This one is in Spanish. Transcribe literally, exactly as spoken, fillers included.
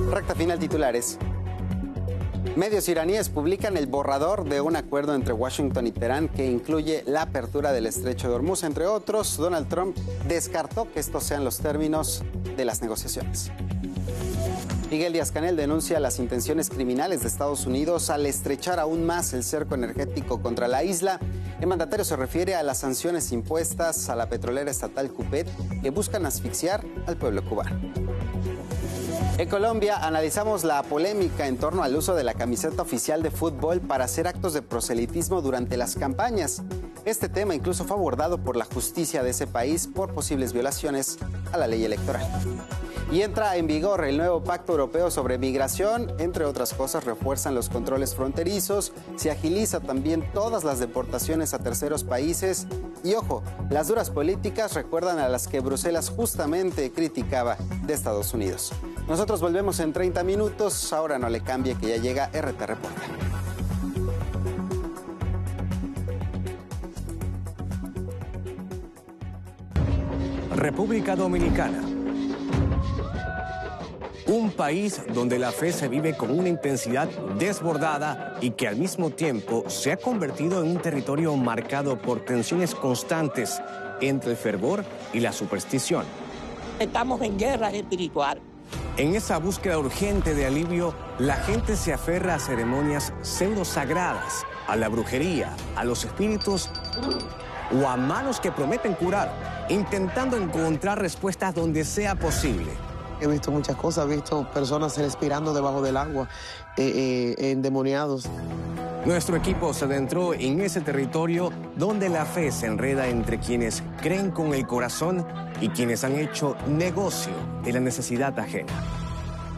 Recta final, titulares. Medios iraníes publican el borrador de un acuerdo entre Washington y Teherán que incluye la apertura del estrecho de Hormuz. Entre otros, Donald Trump descartó que estos sean los términos de las negociaciones. Miguel Díaz-Canel denuncia las intenciones criminales de Estados Unidos al estrechar aún más el cerco energético contra la isla. El mandatario se refiere a las sanciones impuestas a la petrolera estatal Cupet que buscan asfixiar al pueblo cubano. En Colombia analizamos la polémica en torno al uso de la camiseta oficial de fútbol para hacer actos de proselitismo durante las campañas. Este tema incluso fue abordado por la justicia de ese país por posibles violaciones a la ley electoral. Y entra en vigor el nuevo Pacto Europeo sobre Migración. Entre otras cosas, refuerzan los controles fronterizos, se agiliza también todas las deportaciones a terceros países. Y ojo, las duras políticas recuerdan a las que Bruselas justamente criticaba de Estados Unidos. Nosotros volvemos en treinta minutos. Ahora no le cambie que ya llega R T Reporta. República Dominicana. Un país donde la fe se vive con una intensidad desbordada y que al mismo tiempo se ha convertido en un territorio marcado por tensiones constantes entre el fervor y la superstición. Estamos en guerra espiritual. En esa búsqueda urgente de alivio, la gente se aferra a ceremonias pseudosagradas, a la brujería, a los espíritus o a manos que prometen curar, intentando encontrar respuestas donde sea posible. He visto muchas cosas, he visto personas respirando debajo del agua, eh, eh, endemoniados. Nuestro equipo se adentró en ese territorio donde la fe se enreda entre quienes creen con el corazón y quienes han hecho negocio de la necesidad ajena.